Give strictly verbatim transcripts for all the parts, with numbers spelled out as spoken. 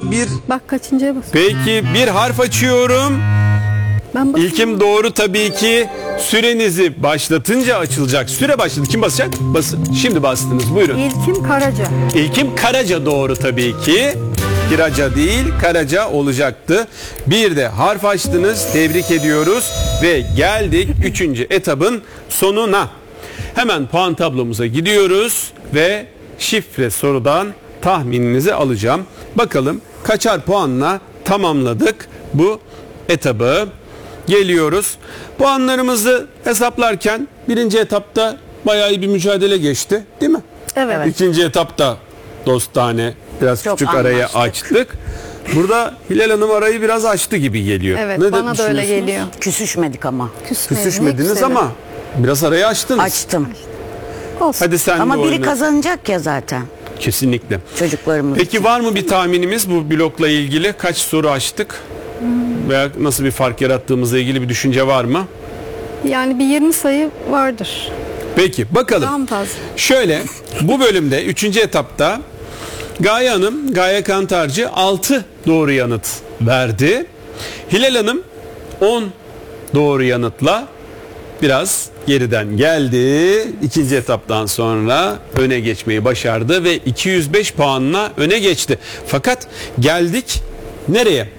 bir... Bak kaçıncıya basıyorum. Peki bir harf açıyorum. Ben basıyorum. İlkim doğru tabii ki. Sürenizi başlatınca açılacak. Süre başladı. Kim basacak? Basın. Şimdi bastınız. Buyurun. İlkim Karaca. İlkim Karaca doğru tabii ki. Kiraca değil, Karaca olacaktı. Bir de harf açtınız. Tebrik ediyoruz. Ve geldik üçüncü etabın sonuna. Hemen puan tablomuza gidiyoruz ve şifre sorudan tahmininizi alacağım. Bakalım kaçar puanla tamamladık bu etabı. Geliyoruz. Puanlarımızı hesaplarken birinci etapta bayağı iyi bir mücadele geçti, değil mi? Evet. İkinci etapta dostane biraz Çok küçük arayı anlaştık. açtık. Burada Hilal Hanım arayı biraz açtı gibi geliyor. Evet, Ne de bana da öyle düşünüyorsunuz? geliyor. Küsüşmedik ama. Küsmeyelim, Küsüşmediniz küselim. ama biraz arayı açtınız. Açtım. Olsun. Hadi sen Ama de biri oyna. kazanacak ya zaten. Kesinlikle. Çocuklarımız. Peki var mı bir tahminimiz bu blokla ilgili? Kaç soru açtık? Veya nasıl bir fark yarattığımızla ilgili bir düşünce var mı? Yani bir yirmi sayı vardır. Peki bakalım. Daha mı fazla? Şöyle bu bölümde üçüncü etapta Gaye Hanım, Gaye Kantarcı altı doğru yanıt verdi. Hilal Hanım on doğru yanıtla biraz geriden geldi. İkinci etaptan sonra öne geçmeyi başardı ve iki yüz beş puanla öne geçti. Fakat geldik nereye?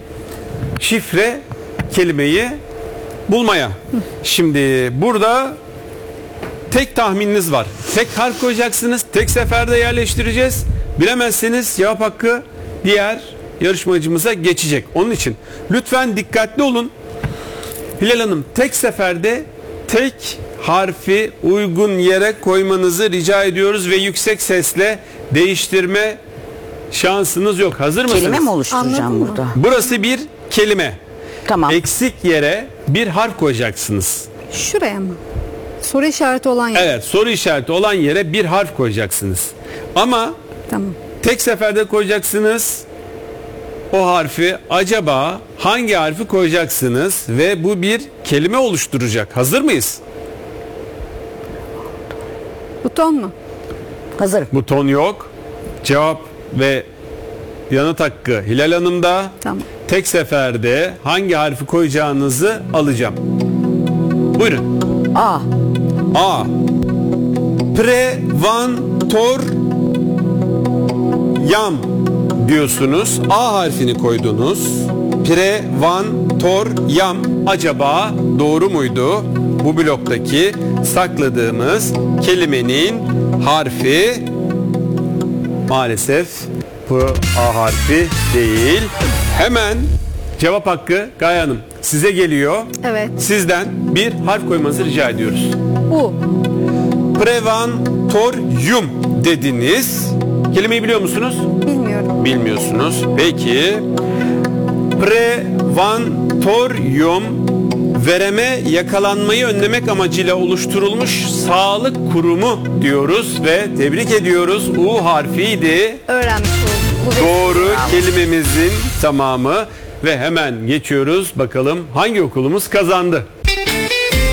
Şifre kelimeyi bulmaya. Şimdi burada tek tahmininiz var. Tek harf koyacaksınız. Tek seferde yerleştireceğiz. Bilemezseniz cevap hakkı diğer yarışmacımıza geçecek. Onun için lütfen dikkatli olun. Hilal Hanım tek seferde tek harfi uygun yere koymanızı rica ediyoruz ve yüksek sesle değiştirme şansınız yok. Hazır mısınız? Kelime mi oluşturacağım Anladın mı? burada? Burası bir kelime. Tamam. Eksik yere bir harf koyacaksınız. Şuraya mı? Soru işareti olan yer. Evet, soru işareti olan yere bir harf koyacaksınız. Ama Tamam. tek seferde koyacaksınız. O harfi acaba hangi harfi koyacaksınız ve bu bir kelime oluşturacak. Hazır mıyız? Buton mu? Hazır. Buton yok. Cevap ve yanıt hakkı Hilal Hanım'da. Tamam. Tek seferde hangi harfi koyacağınızı alacağım. Buyurun. A. A. Prevantor yam diyorsunuz. A harfini koydunuz. Prevantor yam acaba doğru muydu? Bu bloktaki sakladığımız kelimenin harfi maalesef bu A harfi değil. Hemen cevap hakkı Gaye Hanım size geliyor. Evet. Sizden bir harf koymanızı rica ediyoruz. U. Prevantorium dediniz. Kelimeyi biliyor musunuz? Bilmiyorum. Bilmiyorsunuz. Peki. Prevantorium vereme yakalanmayı önlemek amacıyla oluşturulmuş sağlık kurumu diyoruz ve tebrik ediyoruz. U harfiydi. Öğrenmiş oldum. Bu benim. Doğru kelimemizin tamamı ve hemen geçiyoruz. Bakalım hangi okulumuz kazandı?